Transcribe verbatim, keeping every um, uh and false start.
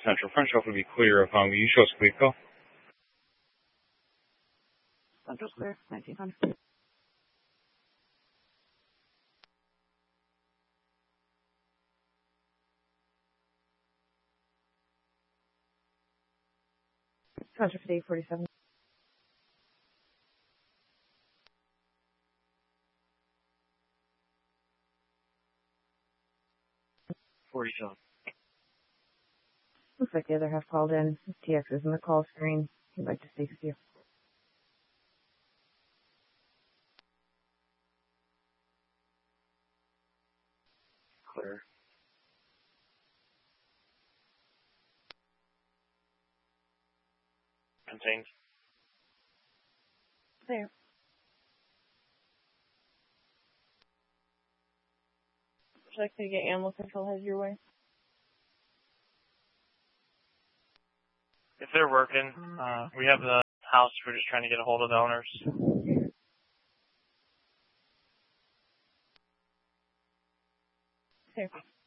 Central Front Shelf will be clear of um, you show us clear call. Central clear, nineteen hundred. Central for day forty-seven. forty-seven. Looks like the other half called in. His T X is in the call screen. He'd like to speak with you. Clear. Contained. There. Would you like me to get animal control headed your way? If they're working, uh, we have the house. We're just trying to get a hold of the owners. There.